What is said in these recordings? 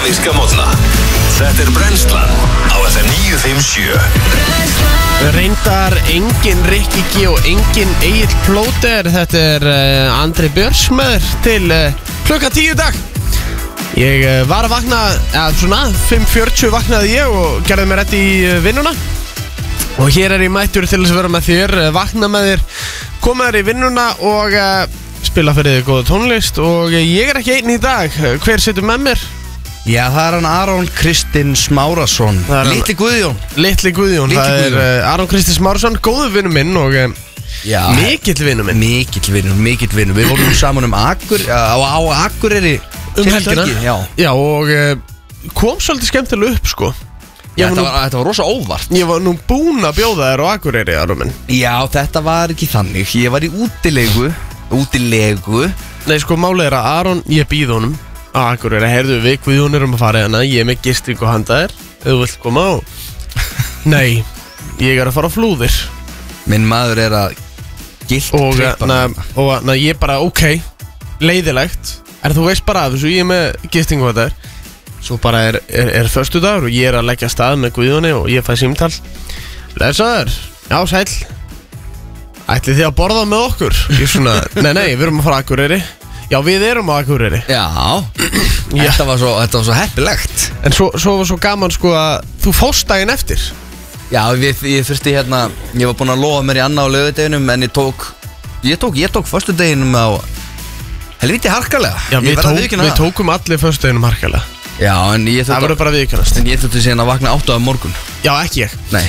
Bandaríska mótna. Þetta Brennslan á FM 957. Reyndar engin Rikki G og engin Egill Plóter. Þetta Andri Björnsmöður til klukka 10 dag. Ég var að vakna, svona 5:40 vaknaði ég og gerði mér rétt í vinnuna. Og hér ég mættur til þess að vera með þér, vakna með þér, koma þér í vinnuna og spila fyrir þig góða tónlist. Og ég ekki einn í dag. Hver situr með mér? Já, það hann Aron Kristinn Smárasson, Litli Guðjón. Litli Guðjón, það Aron Kristinn Smárasson, góður vinur minn og mikill vinur minn. Mikill vinur. Við vorum saman á Akureyri helgina. Já, og kom svolítið skemmtilega upp, sko. Þetta var rosa óvart. Ég var nú búinn að bjóða þér á Akureyri, Aron minn. Já, þetta var ekki þannig. Ég var í útilegu. Nei, sko, málið að Aron, ég býð honum á Akureyri, heyrðu við Guðjón að fara hérna, ég með gistingu handa þér, ef þú vilt koma á. Nei, ég að fara á Flúðir. Minn maður að gilt trippa. Og ég bara, ok, leiðilegt, þú veist bara af þessu, ég með gistingu handa þér. Svo bara föstudagur og ég að leggja stað með Guðjóni og ég fæ símtal. Lesaður, já sæll, ætlið þið að borða með okkur? Ég svona, nei, við erum að fara á Akureyri. Já, við erum á Akureyri. Já. Þetta var svo heppilegt. En svo var svo gaman, sko, að þú fórst daginn eftir. Já, ég þurfti ég var búinn að lofa mér í annað á laugardeginum, en ég tók föstudeginum á helviti harkalega. Já, við tókum allir föstudeginum harkalega. Já, en það verður bara viðkennast. En ég þurfti síðan að vakna 8 á morgun. Já, ekki ég. Nei.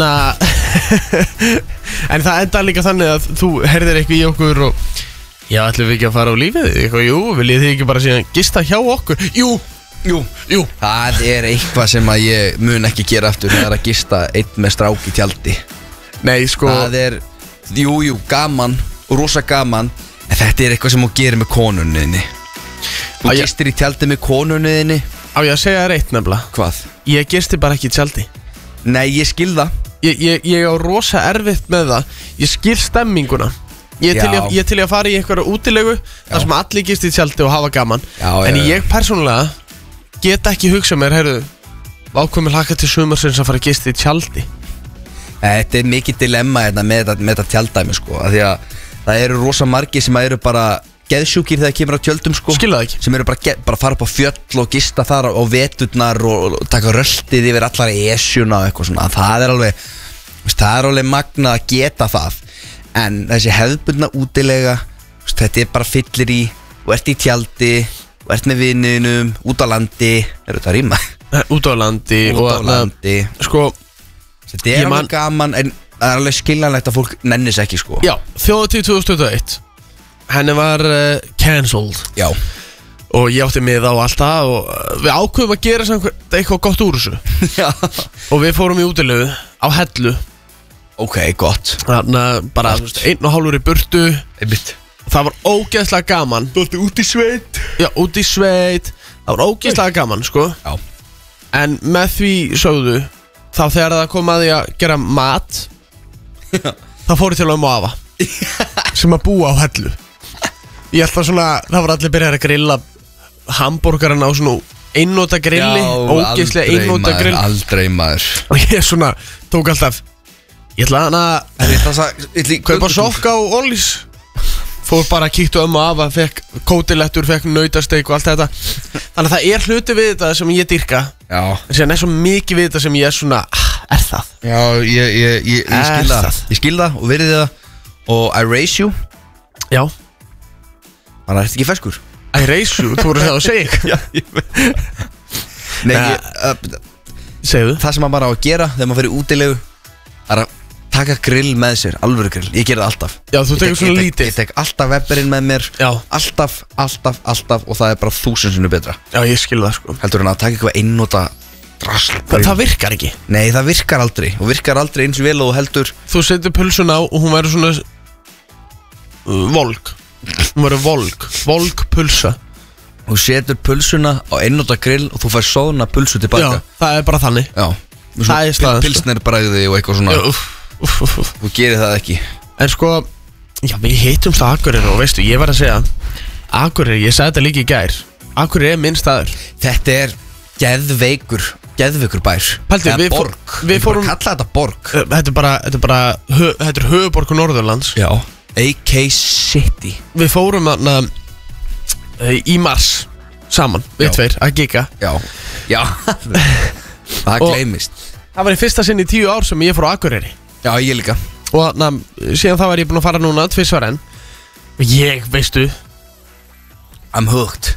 En það enda líka þannig að þú heyrðir eitthvað í okkur og já, ætlum við ekki að fara á lífið? Jú, viljið þið ekki bara síðan gista hjá okkur? Jú. Það eitthvað sem að ég mun ekki gera aftur. Það að gista einn með strák í tjaldi. Nei, sko. Það jú, gaman og rosa gaman. En þetta eitthvað sem þú gerir með konunniðinni. Þú gistir í tjaldi með konunniðinni. Á ég að segja þér eitt nefnilega. Hvað? Ég gisti bara ekki í tjaldi. Nei, ég skil það. Ég á rosa erfitt með það. Ég skil stemminguna. Ég til að fara í einhverja útilegu þar sem allir gist í tjaldi og hafa gaman. En ég persónulega get ekki hugsað mér, heyrðu, ákveðum hlakka til sumarsins að fara að gista í tjaldi. Þetta mikið dilemma með þetta tjaldæmi, sko. Því að það eru rosa margir sem eru bara geðsjúkir þegar kemur á tjöldum, sko. Skilja það ekki. Sem eru bara fara upp á fjöll og gista þar á veturnar og taka röltið yfir allar esjuna og eitthvað svona. Það er alveg magnað að geta það. En þessi hefðbundna útilega, þetta bara fyllir í, og ert í tjaldi, og ert með vininum, út á landi, þetta rýma? Út á landi. Sko, þetta alveg gaman, en það alveg skiljanlegt að fólk nennis ekki, sko. Já, Þjóðhátíð 2021, henni var cancelled. Já. Og ég átti með á allt það og við ákveðum að gera eitthvað gott úr þessu. Já. Og við fórum í útilegu á Hellu. Ok, gott. Þannig að bara 1,5 í burtu. Einmitt. Það var ógeðslega gaman. Þú ætti út í sveit. Já, út í sveit. Það var ógeðslega gaman, sko. Já. En með því sögðu, þá þegar það kom að því að gera mat, þá fór ég til að afa sem að búa á Hellu. Ég held að svona, það var allir byrjað að grilla hamborgarinn á svona einnota grilli. Ógeðslega einnota grill. Aldrei maður. Og ég svona tók alltaf, ég ætla að kaupa sokka á Ollís. Fór bara að kíktu og afa, fekk kótilettur, fekk nautasteik og allt þetta. Þannig að það hluti við þetta sem ég dýrka. Já. En síðan svo mikið við þetta sem ég svona, það? Já, ég skil það. Ég skil það og virði það. Og I raise you. Já. Þannig að þetta ekki ferskur. I raise you, þú voru það að segja. Nei, segðu. Það sem maður bara á að gera þegar maður fyrir útilegu er að taka grill með sér, alvöru grill. Ég ger það alltaf. Já, þú tekur svona lítið. Ég tek alltaf webberinn með mér. Já. Alltaf. Og það bara 1000 sinnum betra. Já, ég skil það, sko. Heldur en að taka eitthvað einnota drasl. Það virkar ekki. Nei, það virkar aldrei. Og virkar aldrei eins vel og heldur. Þú setur pulsun á og hún verður svona volg. Hún verður volg pulsa. Þú setur pulsuna á einnota grill og þú fær soðna pulsu tilbaka. Já, það bara þannig. Já. Það staðan, pilsner bragði og eitthvað svona. Þú gerir það ekki. En sko, já, við hittumst á Akureyri og veistu, ég var að segja Akureyri, ég sagði þetta líka í gær, Akureyri minn staður. Þetta Geðveikur bær. Pældu, Eða við borg. við fórum Kalla þetta borg. Þetta er höfuborg Norðurlands. Já. AK City. Við fórum þarna í mars saman, við tveir, að giga. Já. Það Og- gleymist. Það var í fyrsta sinn í 10 ár sem ég fór á Akureyri. Já, ég líka. Og þarna, síðan það var ég búin að fara núna 2 svar enn. Og ég, veistu, I'm hooked.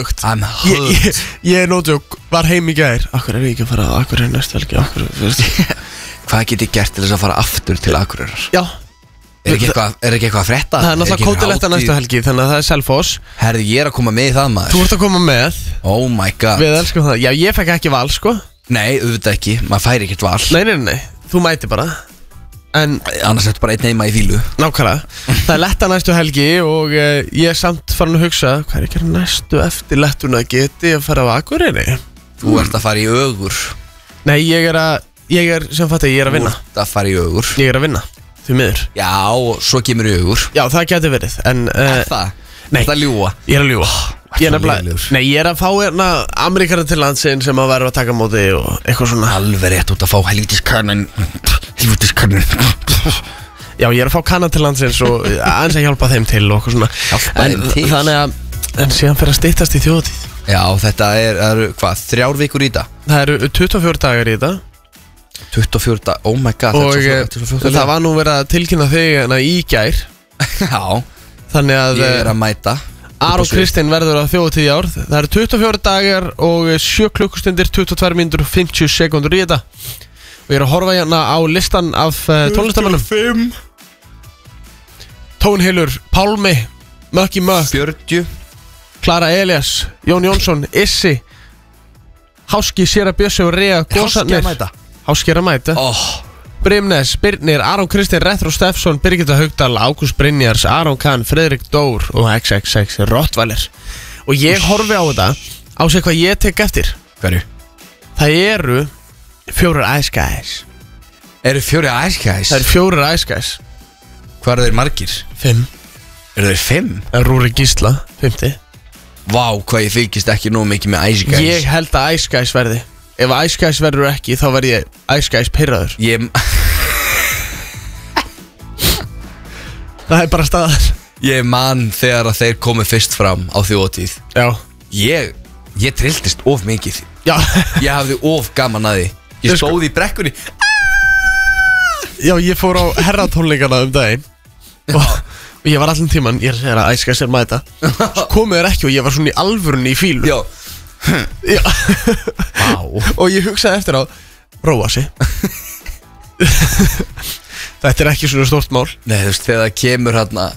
Ég nótjók, var heim í gær. Akkur er ég ekki að fara á Akureyri næstu helgi? Hvað get ég gert til þess að fara aftur til Akureyrar? Já. Er ekki eitthvað að frétta? Það er náttúrulega kótiletta næstu helgi, þannig að það er Selfoss. Herði, ég er að koma með í það, maður. Þú ert að koma með. Oh my god. Við elskum það. Já, ég fekk ekki val, sko. Nei, auðvitað ekki, maður færi ekkert val. Nei, þú mæti bara. En annars er þetta bara einn heima í fílu. nákvæmlega, það er letta næstu helgi. Og ég er samt farin að hugsa, hvað er ekki næstu eftir lettuna? Geti að fara á Akureyri? Þú ert að fara í Ögur. Nei, ég er sem fatt að ég er að vinna. Þú ert að fara í Ögur. Ég er að vinna, því miður. Já, og svo kemur í Ögur. Já, það geti verið. En Það? Nei. Það ljúa. ég er að ljúga. Ég er nefnilega, leiðilegur. nei, ég er að fá hérna Ameríkana til landsinn sem að vera að taka á móti og eitthvað svona. Alveg rétt út að fá helvítiskannin. Já, ég er að fá kanna til landsins og aðeins að hjálpa þeim til og eitthvað svona. Hjálpa þeim til? Þannig að, en síðan fyrir að styttast í þjóðatíð. Já, þetta eru, hvað, 3 vikur í þetta? Það eru 24 dagar í þetta. 24, oh my god. Og þetta er svo fljótt að það var nú verið að tilkynna þig hérna í gær. Já, Þannig að ég er að mæta. Aron Kristinn verður á þjóðatíð í ár. Það eru 24 dagar og 7 klukkustundir, 22 mínútur og 50 sekundur í þetta. Og ég er að horfa hérna á listan af tónlistamönnum. 5 Tónhylur, Pálmi, Mökki Mökk, 40. Klara Elias, Jón Jónsson, Issi, Háski, Séra Bjössi og Rea Gósarnir. Háski er að mæta. Brimnes, Birnir, Aron Kristinn, Retro Steffsson, Birgitta Haugdal, Ágúst Brynjars, Aron Kahn, Friðrik Dór og XXX Rottweiler. Og ég horfi á þetta á sig hvað ég tek eftir. Hverju? Það eru 4 Ice Guys. Eru 4 Ice Guys? Það eru 4 Ice Guys. Hvað eru þeir margir? 5. Eru þeir 5? Rúri Gísla, 5. Vá, hvað ég fylgist ekki nú mikið með Ice Guys. Ég held að Ice Guys verði. Ef Ice Guys verður ekki, þá verð ég Ice Guys pirraður. Það er bara staðar. Ég man þegar að þeir komu fyrst fram á þjóðatíð. Já. Ég trilltist of mikið. Já. Ég hafði of gaman að því. Ég stóð í brekkunni. Já, ég fór á herratónleikana daginn. Og ég var allan tíman, ég er að segja að Ice Guys er mæta. Svo komu þeir ekki og ég var svona í alvörunni í fílu. Já. Já. Vá. Og ég hugsaði eftir á róa sig. Þetta er ekki svona stórt mál. Nei, þú veist, þegar það kemur hérna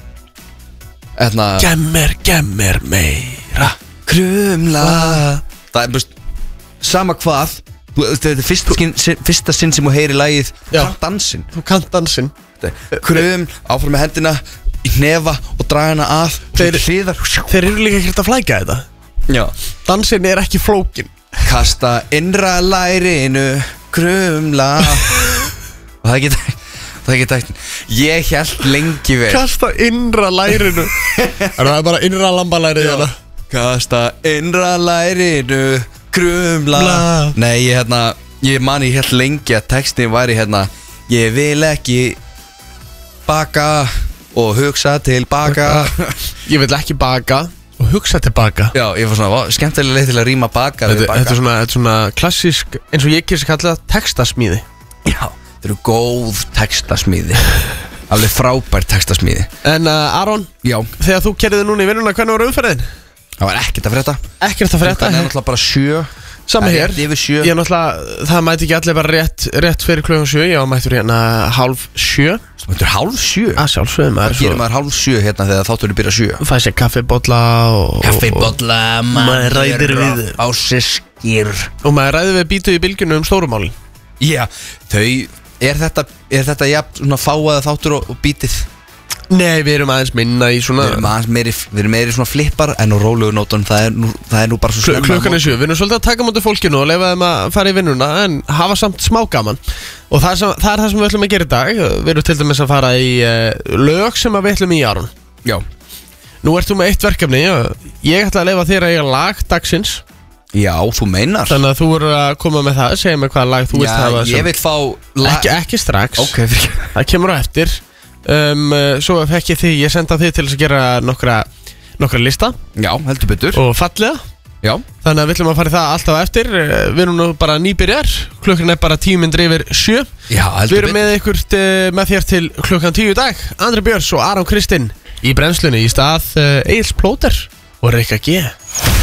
Gemmer meira krumla. Það er bara sama hvað. Þetta er fyrsta sinn sem þú heyri lagið. Kannt dansinn. Þú kannt dansinn. Krum, áfram með hendina í hnefa og draga hana að. Þeir eru líka ekkert að flæka þetta. Já. Dansinn er ekki flókin. Kasta innra lærinu, krumla. Og það geta ekkert. Ég held lengi vel. Kasta innra lærinu. Það er bara innra lambalærið þetta. Kasta innra lærinu, krumla. Nei, ég held lengi að textin væri ég vil ekki baka og hugsa tilbaka. Ég vil ekki baka og hugsa tilbaka. Já, ég var svona, skemmtilega leið til að rýma baka. Þetta er svona klassísk, eins og ég kýrst að kalla það, textasmíði. Já, þetta eru góð textasmíði. Alveg frábær textasmíði. En Aron, já, þegar þú kerðið núna í vinnuna, hvernig var umferðin? Það var ekkert að frétta. Ekkert að frétta? Það er náttúrulega bara 7. Sama hér. Yfir 7. Ég náttúrulega, það mæti ekki allir bara rétt fyrir klukkan 7. Ég mættur hérna 6:30. Það mættur 6:30? Að sjálfsögum. Það gerir maður 6:30 hérna þegar þátturinn byrja 7. Fæ sér kaffibolla og... Kaffibolla, maður ræðir við á syskir. Og maður ræðir við bítu í bylginu stórumálin. Já, er þetta jafn svona fáaða þáttur og bítið? Nei, við erum aðeins minna í svona... Við erum meiri svona flippar en á rólugu nótunum það er nú bara svo slemma. Klukkan er 7, við erum svolítið að taka mútið fólkinu og leifa þeim að fara í vinnuna en hafa samt smá gaman. Og það er það sem við ætlum að gera í dag. Við erum til dæmis að fara í lög sem við ætlum í Aron. Já. Nú ert þú með eitt verkefni. Ég ætla að leifa þér að eiga lag dagsins. Já, þú meinar. Þannig að þú voru að koma með það, segja mig hvaða lag þú vilt hafa Já, ég vil fá ekki strax. Ok, fyrir Það kemur á eftir. Svo fekk ég ég senda þig til þess að gera nokkra lista. Já, heldur betur. Og fallega. Já. Þannig að við ætlum að fara í það alltaf eftir. Við erum nú bara nýbyrjar. Klukkan bara 7:10. Já, heldur betur. Við erum með þér til klukkan 10 í dag. Andri Björns og Aron Kristinn í brennslunni í stað Egils Plóter og Rikka G.